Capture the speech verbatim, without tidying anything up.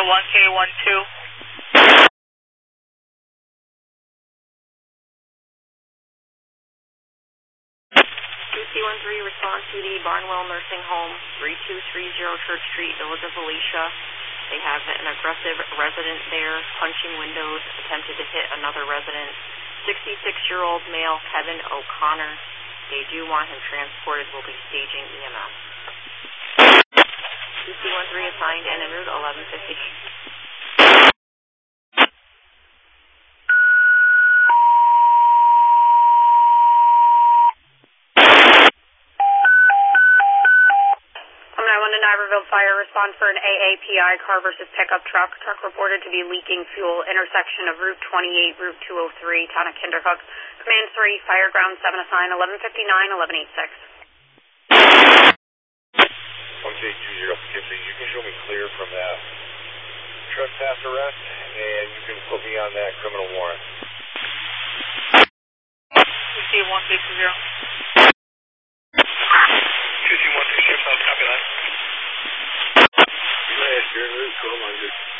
one K one two. two C one three, respond to the Barnwell Nursing Home, three two three zero Church Street, Village of Alicia. They have an aggressive resident there, punching windows, attempted to hit another resident. sixty-six-year-old male, Kevin O'Connor. They do want him transported. We'll be staging E M S. two C one three assigned and en route eleven fifty. nine one to Niverville Fire, respond for an A A P I car versus pickup truck. Truck reported to be leaking fuel, intersection of Route twenty-eight, Route two oh three, Town of Kinderhook. Command three, Fire Ground seven assigned, eleven fifty-nine, eleven eighty-six. one K two zero, Poughkeepsie, you can show me clear from that trespass arrest, and you can put me on that criminal warrant. two C one K two zero. two C one two zero, copy that. Go ahead, you're in route twelve hundred.